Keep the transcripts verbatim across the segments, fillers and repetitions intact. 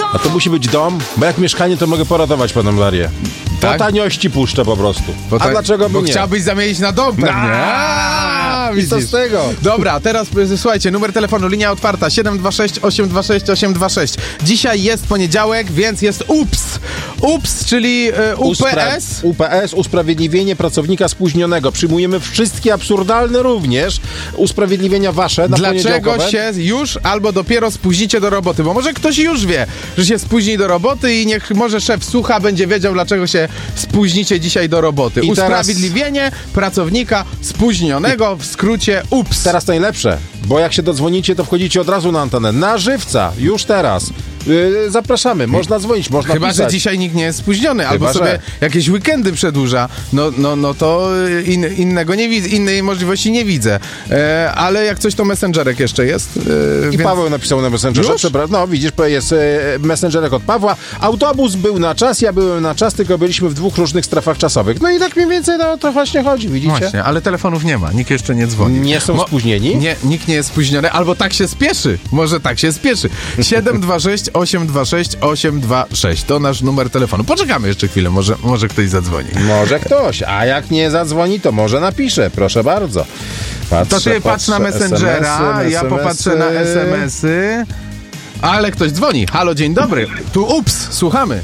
A to musi być dom, bo jak mieszkanie, to mogę poratować paną Darię. Po Tak? taniości puszczę po prostu. Bo A tak, dlaczego by bo nie? chciałbyś zamienić na dom pewnie. A, i co z tego? Dobra, teraz y, słuchajcie, numer telefonu, linia otwarta siedem dwa sześć osiem dwa sześć osiem dwa sześć. Dzisiaj jest poniedziałek, więc jest U P S. U P S, czyli y, U P S. U P S, usprawiedliwienie pracownika spóźnionego. Przyjmujemy wszystkie absurdalne również usprawiedliwienia wasze na Dlaczego poniedziałkowe. się już albo dopiero spóźnicie do roboty? Bo może ktoś już wie, że się spóźni do roboty i niech może szef słucha, będzie wiedział, dlaczego się spóźnicie dzisiaj do roboty. I Usprawiedliwienie teraz... pracownika spóźnionego, w skrócie U P S. Teraz najlepsze, bo jak się dodzwonicie, to wchodzicie od razu na antenę. Na żywca, już teraz. Yy, zapraszamy, można dzwonić, można Chyba, pisać. że dzisiaj nikt nie jest spóźniony, Chyba, albo sobie że... jakieś weekendy przedłuża, no, no, no to in, innego nie widzę, innej możliwości nie widzę. E, ale jak coś, to messengerek jeszcze jest. E, I więc... Paweł napisał na Messengerze. Już? Przepra- no widzisz, jest e, Messengerek od Pawła. Autobus był na czas, ja byłem na czas, tylko byliśmy w dwóch różnych strefach czasowych. No i tak mniej więcej no, to właśnie chodzi, widzicie? Właśnie, ale telefonów nie ma, nikt jeszcze nie dzwoni. Nie są Mo- spóźnieni? Nie, nikt nie jest spóźniony, albo tak się spieszy. Może tak się spieszy. siedem dwa sześć osiem dwa sześć osiem dwa sześć to nasz numer telefonu. Poczekamy jeszcze chwilę, może, może ktoś zadzwoni. Może ktoś, a jak nie zadzwoni, to może napisze, proszę bardzo. Patrzę, To ty patrz na Messengera, S M S-y, ja popatrzę na es em esy. Ale ktoś dzwoni. Halo, dzień dobry. Tu ups, słuchamy.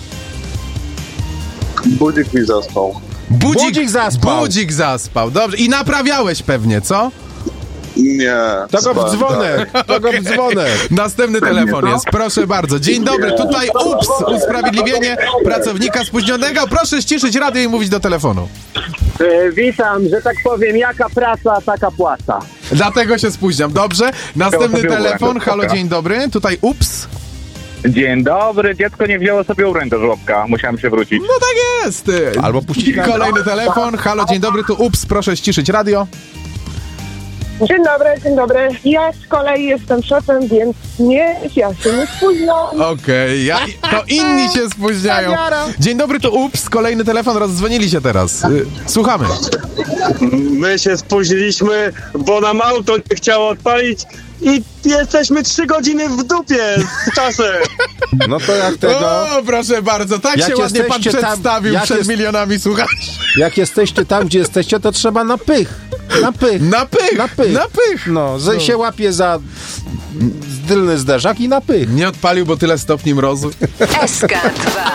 Budzik mi zaspał. Budzik, Budzik zaspał. Budzik zaspał, dobrze. I naprawiałeś pewnie, co? Nie. To go w spałem, dzwonek, to go w dzwonek. Następny telefon jest, proszę bardzo. Dzień dobry, tutaj ups, usprawiedliwienie pracownika spóźnionego. Proszę ściszyć radio i mówić do telefonu. E, witam, że tak powiem, jaka praca, taka płaca. Dlatego się spóźniam, dobrze? Następny telefon, halo, dzień dobry, tutaj ups. Dzień dobry, dziecko nie wzięło sobie ubrań do żłobka, musiałem się wrócić. No tak jest. Albo puścić na- Kolejny telefon, halo, dzień dobry, tu ups, proszę ściszyć radio. Dzień dobry, dzień dobry. Ja z kolei jestem szefem, więc nie, ja się nie spóźniam. Okej, ja, to inni się spóźniają. Dzień dobry, to ups, kolejny telefon, rozdzwonili się teraz. Y, Słuchamy. My się spóźniliśmy, bo nam auto nie chciało odpalić i jesteśmy trzy godziny w dupie z czasem. No to jak tego... O, proszę bardzo, tak Jak się ładnie pan jesteście tam- przedstawił jak przed jest- milionami słuchaczy. Jak jesteście tam, gdzie jesteście, to trzeba na pych. Na pych. Na pych, Na pych. na pych. No, że się łapie za tylny zderzak i na pych. Nie odpalił, bo tyle stopni mrozu. S K dwa.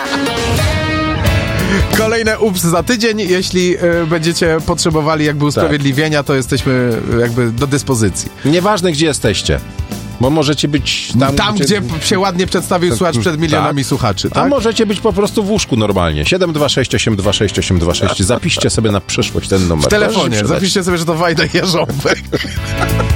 Kolejne ups za tydzień. Jeśli y, będziecie potrzebowali jakby usprawiedliwienia, to jesteśmy y, jakby do dyspozycji. Nieważne, gdzie jesteście. Bo możecie być tam, Tam, gdzie się ładnie przedstawił słuchacz przed milionami tak. słuchaczy, A tak? możecie być po prostu w łóżku normalnie. siedem dwa sześć osiem dwa sześć osiem dwa sześć. Zapiszcie sobie na przyszłość ten numer. W Możecie telefonie. przydać. Zapiszcie sobie, że to Wajda Jarząbek.